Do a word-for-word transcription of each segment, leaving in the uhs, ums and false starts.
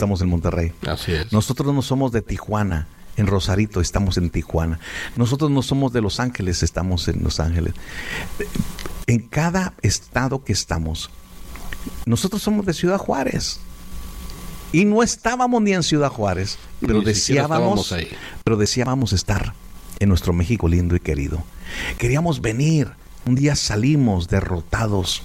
estamos en Monterrey. Así es. Nosotros no somos de Tijuana, en Rosarito, estamos en Tijuana. Nosotros no somos de Los Ángeles, estamos en Los Ángeles. En cada estado que estamos, nosotros somos de Ciudad Juárez. Y no estábamos ni en Ciudad Juárez, pero Ni deseábamos, ahí. pero deseábamos estar en nuestro México lindo y querido. Queríamos venir. Un día salimos derrotados,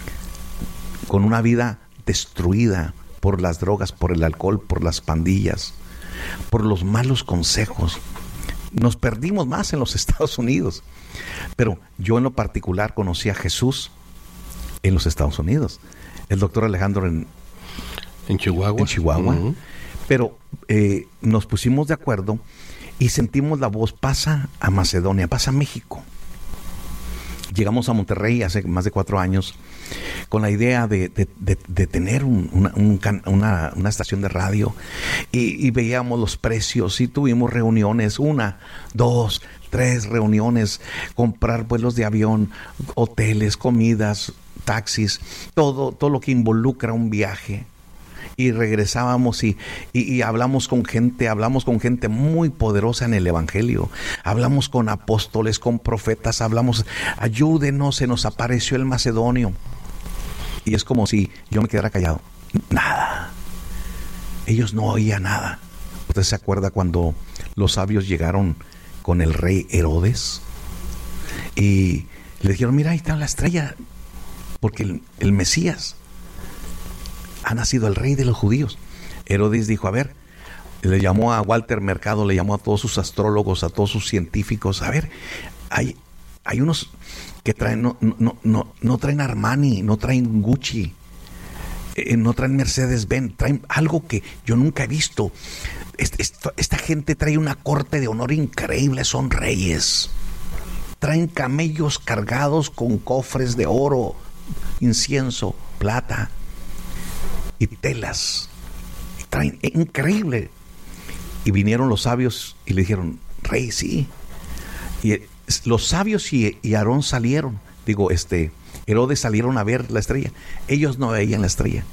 con una vida destruida por las drogas, por el alcohol, por las pandillas, por los malos consejos. Nos perdimos más en los Estados Unidos. Pero yo en lo particular conocí a Jesús en los Estados Unidos. El doctor Alejandro en, en Chihuahua. En Chihuahua. Uh-huh. Pero eh, nos pusimos de acuerdo y sentimos la voz, pasa a Macedonia, pasa a México. Llegamos a Monterrey hace más de cuatro años con la idea de, de, de, de tener un, una, un can, una, una estación de radio y, y veíamos los precios y tuvimos reuniones, una, dos, tres reuniones, comprar vuelos de avión, hoteles, comidas, taxis, todo, todo lo que involucra un viaje. Y regresábamos y, y, y hablamos con gente, hablamos con gente muy poderosa en el Evangelio. Hablamos con apóstoles, con profetas, hablamos, ayúdenos, se nos apareció el macedonio. Y es como si yo me quedara callado. Nada. Ellos no oían nada. ¿Usted se acuerda cuando los sabios llegaron con el rey Herodes? Y le dijeron, mira, ahí está la estrella, porque el, el Mesías ha nacido, el rey de los judíos. Herodes dijo, a ver, le llamó a Walter Mercado, le llamó a todos sus astrólogos, a todos sus científicos, a ver, hay, hay unos que traen, no, no, no, no traen Armani, no traen Gucci, eh, no traen Mercedes-Benz, traen algo que yo nunca he visto. Esta, esta, esta gente trae una corte de honor increíble, son reyes. Traen camellos cargados con cofres de oro, incienso, plata y telas. Traen, increíble. Y vinieron los sabios y le dijeron, rey, sí. Y los sabios y, y Aarón salieron, digo, este, Herodes salieron a ver la estrella. Ellos no veían la estrella.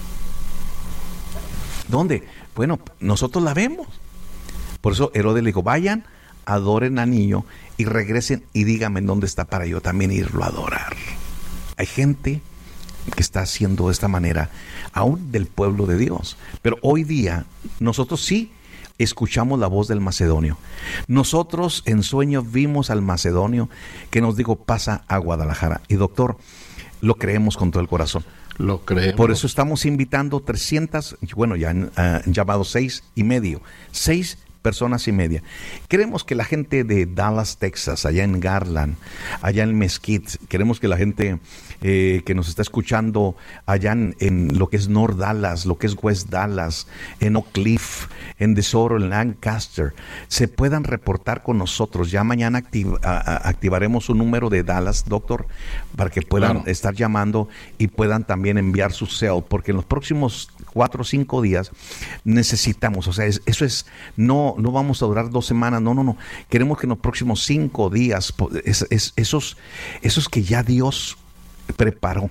¿Dónde? Bueno, nosotros la vemos. Por eso Herodes le dijo, vayan, adoren al niño y regresen y díganme dónde está para yo también irlo a adorar. Hay gente que está haciendo de esta manera, aún del pueblo de Dios. Pero hoy día, nosotros sí escuchamos la voz del macedonio. Nosotros en sueño vimos al macedonio que nos dijo, pasa a Guadalajara. Y doctor, lo creemos con todo el corazón. Lo creemos. Por eso estamos invitando trescientas, bueno, ya han uh, llamado seis y medio, seis personas y media. Queremos que la gente de Dallas, Texas, allá en Garland, allá en Mesquite, queremos que la gente eh, que nos está escuchando allá en, en lo que es North Dallas, lo que es West Dallas, en Oak Cliff, en DeSoto, en Lancaster, se puedan reportar con nosotros. Ya mañana activ- a, a, activaremos un número de Dallas, doctor, para que puedan claro. estar llamando y puedan también enviar su cel, porque en los próximos cuatro o cinco días necesitamos, o sea, es, eso es, no, no vamos a durar dos semanas, no, no, no, queremos que en los próximos cinco días, es, es, esos, esos que ya Dios preparó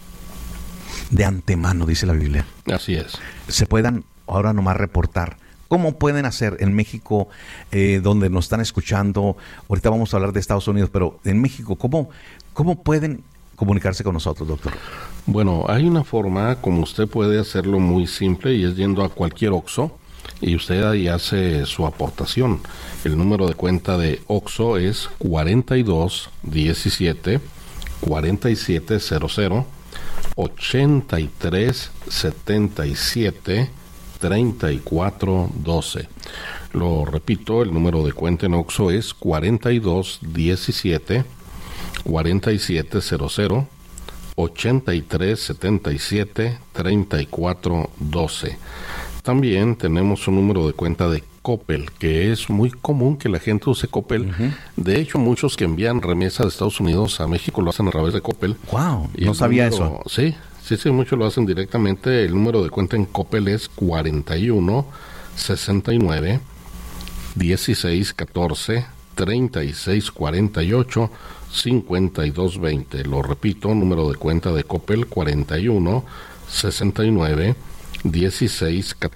de antemano, dice la Biblia. Así es. Se puedan ahora nomás reportar. ¿Cómo pueden hacer en México, eh, donde nos están escuchando? Ahorita vamos a hablar de Estados Unidos, pero en México, ¿cómo, cómo pueden comunicarse con nosotros, doctor? Bueno, hay una forma como usted puede hacerlo muy simple y es yendo a cualquier Oxxo y usted ahí hace su aportación. El número de cuenta de Oxxo es cuarenta y dos diecisiete cuarenta y siete cero cero ochenta y tres setenta y siete treinta y cuatro doce. Lo repito, el número de cuenta en Oxxo es cuarenta y dos diecisiete cuarenta y siete cero cero ochenta y tres setenta y siete treinta y cuatro doce. También tenemos un número de cuenta de Coppel, que es muy común que la gente use Coppel. Uh-huh. De hecho, muchos que envían remesas de Estados Unidos a México lo hacen a través de Coppel. Wow, no sabía número, eso. Sí, sí, sí, muchos lo hacen directamente. El número de cuenta en Coppel es cuarenta y uno sesenta y nueve dieciséis catorce treinta y seis cuarenta y ocho cincuenta y dos veinte. Lo repito, número de cuenta de Coppel cuarenta y uno sesenta y nueve dieciséis